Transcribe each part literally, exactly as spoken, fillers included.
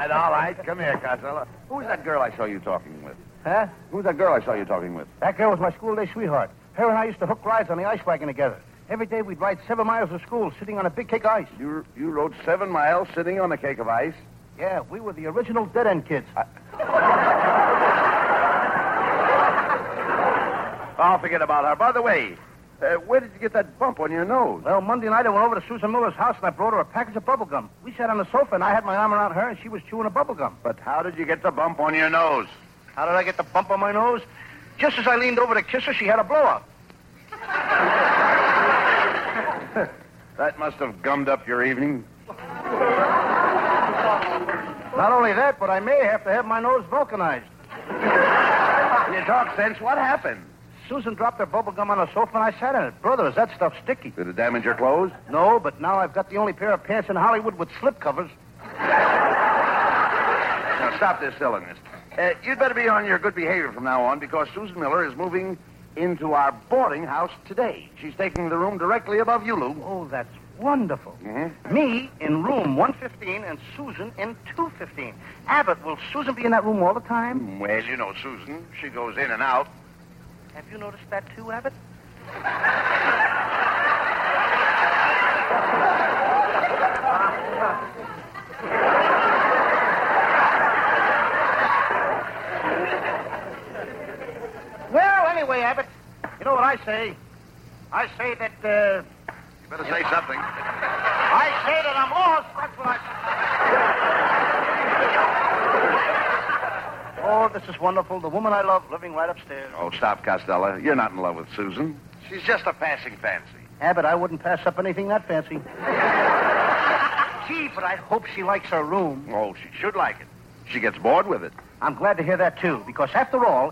right, all right. Come here, Costello. Who's that girl I saw you talking with? Huh? Who's that girl I saw you talking with? That girl was my school day sweetheart. Her and I used to hook rides on the ice wagon together. Every day we'd ride seven miles to school, sitting on a big cake of ice. You you rode seven miles sitting on a cake of ice? Yeah, we were the original dead-end kids. I... I'll forget about her. By the way, uh, where did you get that bump on your nose? Well, Monday night I went over to Susan Miller's house and I brought her a package of bubble gum. We sat on the sofa and I had my arm around her and she was chewing a bubble gum. But how did you get the bump on your nose? How did I get the bump on my nose? Just as I leaned over to kiss her, she had a blow-up. That must have gummed up your evening. Not only that, but I may have to have my nose vulcanized. You talk sense. What happened? Susan dropped her bubble gum on the sofa and I sat in it. Brother, is that stuff sticky? Did it damage your clothes? No, but now I've got the only pair of pants in Hollywood with slip covers. Now, stop this silliness. Uh, you'd better be on your good behavior from now on because Susan Miller is moving into our boarding house today. She's taking the room directly above you, Lou. Oh, that's wonderful. Mm-hmm. Me in room one fifteen and Susan in two fifteen. Abbott, will Susan be in that room all the time? Well, you know Susan. She goes in and out. Have you noticed that too, Abbott? Well, anyway, Abbott, you know what I say? I say that, uh... You better say something. I say that I'm lost. That's what I... Oh, this is wonderful. The woman I love living right upstairs. Oh, stop, Costello. You're not in love with Susan. She's just a passing fancy. Abbott, I wouldn't pass up anything that fancy. Gee, but I hope she likes her room. Oh, she should like it. She gets bored with it. I'm glad to hear that, too, because after all...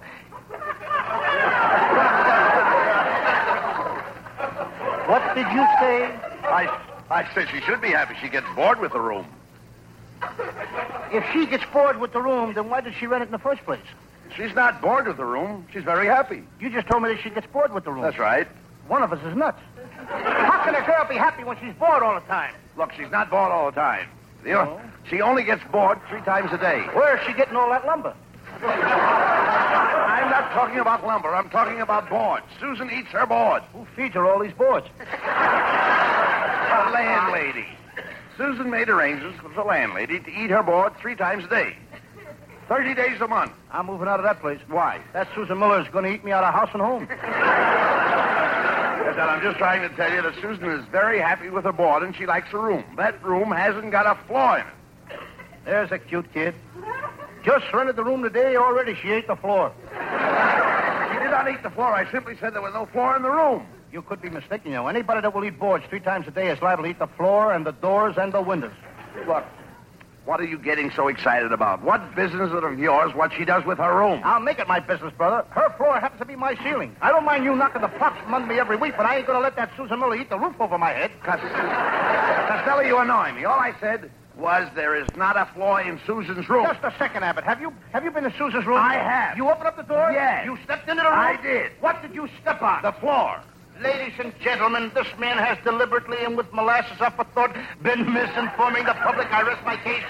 What did you say? I, I said she should be happy. She gets bored with the room. If she gets bored with the room, then why did she rent it in the first place? She's not bored with the room. She's very happy. You just told me that she gets bored with the room. That's right. One of us is nuts. How can a girl be happy when she's bored all the time? Look, she's not bored all the time. You know, No? She only gets bored three times a day. Where is she getting all that lumber? I'm not talking about lumber. I'm talking about boards. Susan eats her board. Who feeds her all these boards? A landlady. Susan made arrangements with the landlady to eat her board three times a day. Thirty days a month. I'm moving out of that place. Why? That Susan Miller is going to eat me out of house and home. Yes, and I'm just trying to tell you that Susan is very happy with her board and she likes her room. That room hasn't got a flaw in it. There's a cute kid. Just rented the room today. Already she ate the floor. She did not eat the floor. I simply said there was no floor in the room. You could be mistaken, you know. Anybody that will eat boards three times a day is liable to eat the floor and the doors and the windows. Look, what are you getting so excited about? What business is it of yours what she does with her room? I'll make it my business, brother. Her floor happens to be my ceiling. I don't mind you knocking the props from under me every week, but I ain't going to let that Susan Miller eat the roof over my head. Costello, you annoy me. All I said was there is not a flaw in Susan's room. Just a second, Abbott. Have you have you been to Susan's room? I have. You opened up the door? Yes. You stepped into the room? I did. What did you step on? The floor. Ladies and gentlemen, this man has deliberately and with molasses aforethought been misinforming the public. I rest my case.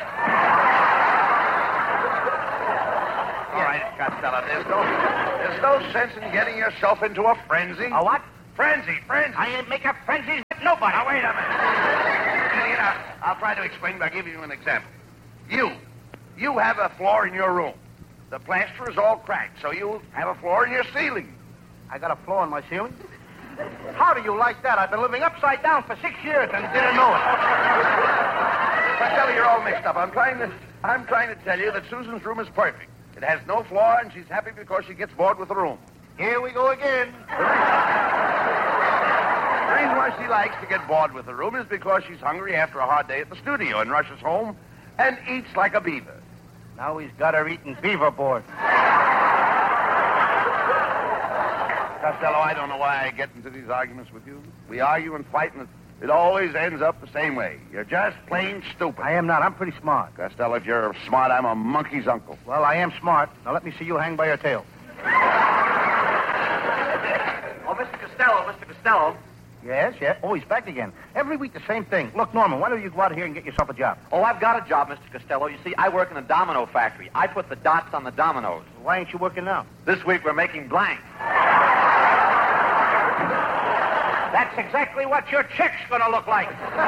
All right, Costello, there's no, there's no sense in getting yourself into a frenzy. A what? Frenzy, frenzy. I ain't making frenzies with nobody. Now, wait a minute. You know, I'll try to explain by giving you an example. You, you have a floor in your room. The plaster is all cracked, so you have a floor in your ceiling. I got a floor in my ceiling? How do you like that? I've been living upside down for six years and didn't know it. Costello, you're all mixed up. I'm trying to, I'm trying to tell you that Susan's room is perfect. It has no flaw, and she's happy because she gets bored with the room. Here we go again. The reason why she likes to get bored with the room is because she's hungry after a hard day at the studio and rushes home and eats like a beaver. Now he's got her eating beaver board. Costello, I don't know why I get into these arguments with you. We argue and fight, and it, it always ends up the same way. You're just plain stupid. I am not. I'm pretty smart. Costello, if you're smart, I'm a monkey's uncle. Well, I am smart. Now let me see you hang by your tail. Oh, Mister Costello, Mister Costello. Yes, yes. Oh, he's back again. Every week the same thing. Look, Norman, why don't you go out here and get yourself a job? Oh, I've got a job, Mister Costello. You see, I work in a domino factory. I put the dots on the dominoes. Why ain't you working now? This week we're making blanks. That's exactly what your check's gonna look like.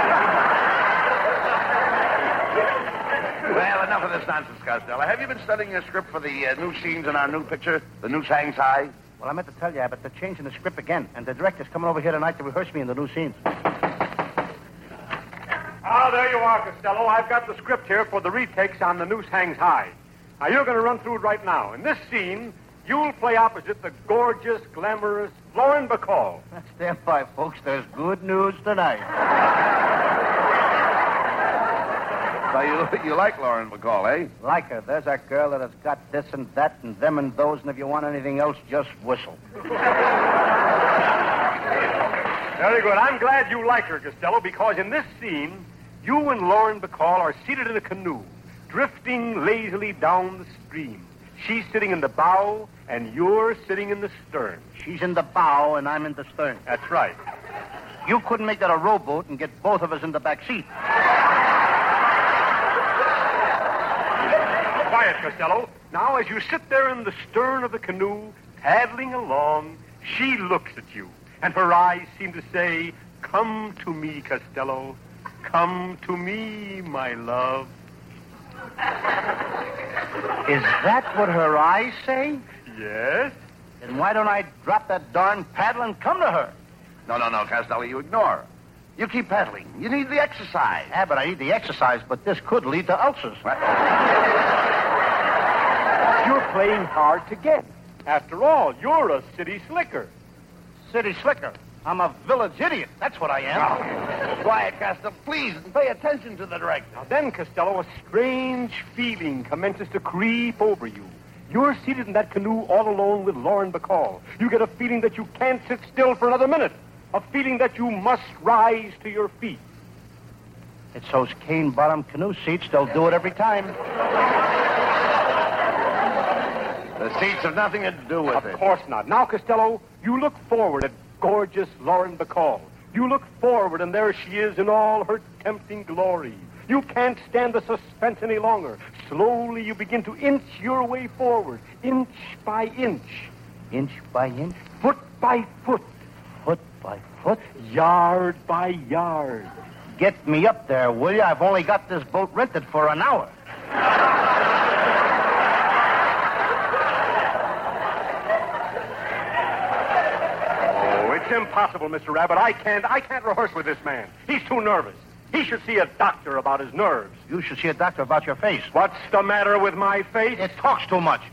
Well, enough of this nonsense, Costello. Have you been studying your script for the uh, new scenes in our new picture, The Noose Hangs High? Well, I meant to tell you, Abbott, they're changing the script again, and the director's coming over here tonight to rehearse me in the new scenes. Ah, there you are, Costello. I've got the script here for the retakes on The Noose Hangs High. Now, you're going to run through it right now. In this scene, you'll play opposite the gorgeous, glamorous Lauren Bacall. Stand by, folks. There's good news tonight. So you, you like Lauren Bacall, eh? Like her. There's a girl that has got this and that and them and those, and if you want anything else, just whistle. Very good. I'm glad you like her, Costello, because in this scene, you and Lauren Bacall are seated in a canoe, drifting lazily down the stream. She's sitting in the bow, and you're sitting in the stern. She's in the bow, and I'm in the stern. That's right. You couldn't make that a rowboat and get both of us in the back seat. Quiet, Costello. Now, as you sit there in the stern of the canoe, paddling along, she looks at you, and her eyes seem to say, "Come to me, Costello. Come to me, my love." Is that what her eyes say? Yes? Then why don't I drop that darn paddle and come to her? No, no, no, Costello, you ignore her. You keep paddling. You need the exercise. Yeah, but I need the exercise, but this could lead to ulcers. What? You're playing hard to get. After all, you're a city slicker. City slicker. I'm a village idiot. That's what I am. Oh, quiet, Costello, please, and pay attention to the director. Now then, Costello, a strange feeling commences to creep over you. You're seated in that canoe all alone with Lauren Bacall. You get a feeling that you can't sit still for another minute. A feeling that you must rise to your feet. It's those cane-bottom canoe seats. They'll do it every time. The seats have nothing to do with Of it. Of course not. Now, Costello, you look forward at gorgeous Lauren Bacall. You look forward, and there she is in all her tempting glory. You can't stand the suspense any longer. Slowly, you begin to inch your way forward, inch by inch. Inch by inch? Foot by foot. Foot by foot? Yard by yard. Get me up there, will you? I've only got this boat rented for an hour. It's impossible, Mister Rabbit. I can't, I can't rehearse with this man. He's too nervous. He should see a doctor about his nerves. You should see a doctor about your face. What's the matter with my face? It talks too much.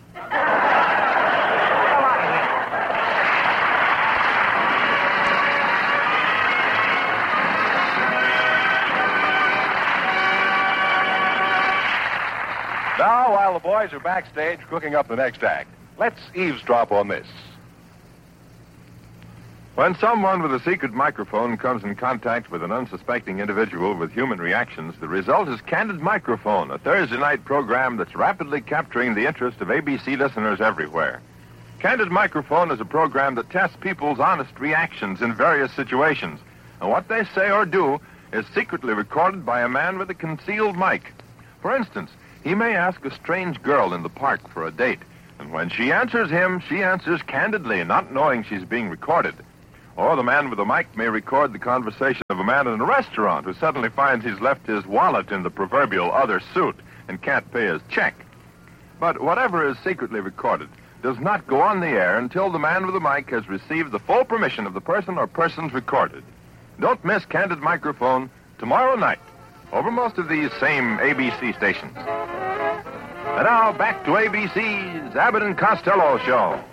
Now, while the boys are backstage cooking up the next act, let's eavesdrop on this. When someone with a secret microphone comes in contact with an unsuspecting individual with human reactions, the result is Candid Microphone, a Thursday night program that's rapidly capturing the interest of A B C listeners everywhere. Candid Microphone is a program that tests people's honest reactions in various situations, and what they say or do is secretly recorded by a man with a concealed mic. For instance, he may ask a strange girl in the park for a date, and when she answers him, she answers candidly, not knowing she's being recorded. Or the man with the mic may record the conversation of a man in a restaurant who suddenly finds he's left his wallet in the proverbial other suit and can't pay his check. But whatever is secretly recorded does not go on the air until the man with the mic has received the full permission of the person or persons recorded. Don't miss Candid Microphone tomorrow night over most of these same A B C stations. And now back to A B C's Abbott and Costello Show.